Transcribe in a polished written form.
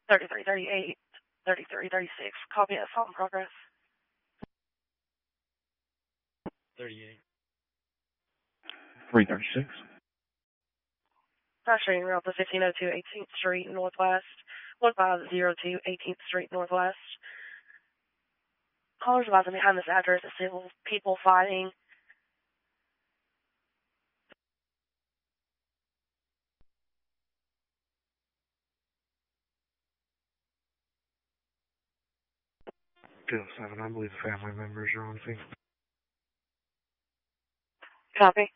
3338, 3336. Copy, assault in progress. 38. 336. Pressuring route to 1502 18th Street Northwest, 1502 18th Street Northwest. Callers advising behind this address is civil people fighting. Bill 7, I believe the family members are on scene. Copy.